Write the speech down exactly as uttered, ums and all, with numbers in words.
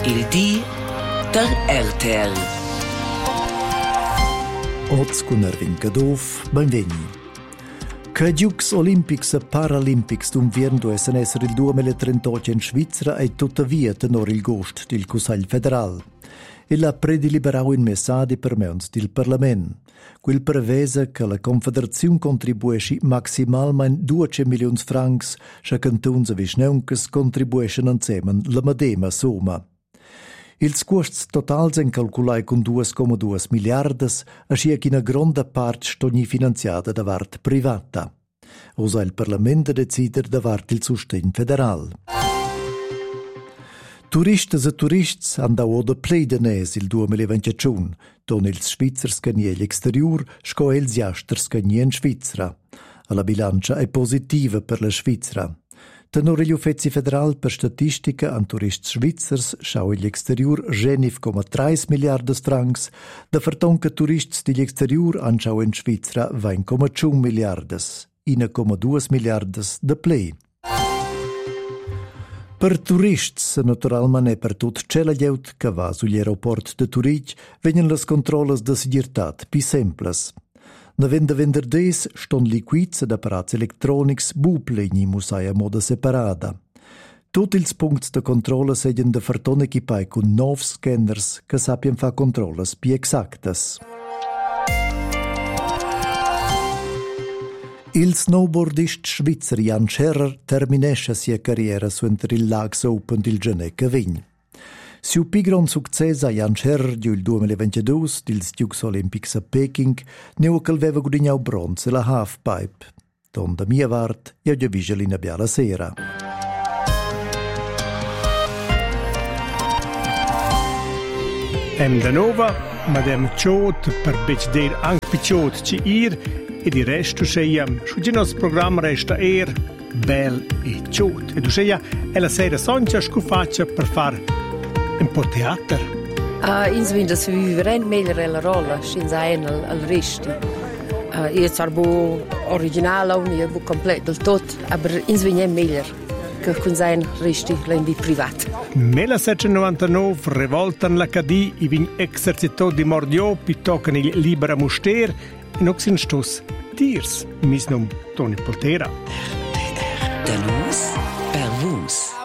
Il di der R T L. Oz con Erwin Gadov, benvegni. Che Giugs Olimpics e Paralimpics d'unviern duessen esser il duemilatrentotto in Svizzera e tuttavia tenor il gost del Consiglio federal. E l'ha prediliberau in messadi per meuns del Parlament. Quel prevesa che la Confederazione contribuesci maximalmente duecento milioni francs, scha cantuns e vischneuncas contribueschen insieme la medema somma. Ils costs totals sen calculai con due komma due miliardas, ascia che una grande parte stogni finanziata da parte privata. Osa il Parlamento decider da parte il sostegno federal. Turistas e turists andau da pleidenes il duemilaventitun, ton ils svizzers caniegli exterior, sco els jasters canien Svizzera. La bilancia è positiva per la Svizzera. Tenor gli uffizi federal per statistica an turists svizzers schau gli exterior genif komma tre miliardas francs, da ferton che turists degli exterior an schau in Svizzera vein komma cinque miliardas, una komma due miliardas da play. Per turists, naturalmente e per tut cela glieut che va sugli aeroport de Zurich, vengono le controlles de seguirtat pi semplas. Na venda venderdés ston liquids ed apparats electronics buplegni musai a moda separada. Tutti ils puncts de controlla seien de ferton equipai con nov scanners che sapien fa controllas pi exactas. Il snowboardist svizzer Jan Scherrer terminesce sia carriera suenter il Lags Open del Genè che vegn. Siu pi gran success a Jan Scherrer giù il duemilaventidue dils Giugs Olimpics a Peking neu che veva gudignau bronze la halfpipe. Don da mia vart io già vigelina biala sera. Em da nova, madem Ciot per becder anche picciot ci ir e di resto seiam, sugge nos programma resta er, bel e ciot. E du seia è la sera soncia scufaccia per far un po' teater. Uh, ins vinda se viveren meglio la rolla, senza ein al, al resti. Uh, io sarbo originale, io bu complet del tot, aber ins vinda meglio che con sein resti l'indi privat. millesettecentonovantanove revoltan l'Acadie i vin exercitò di mordio pi toccano il libera muster e non si stos tiers, mis nom Toni Poltera. Da nus per vus.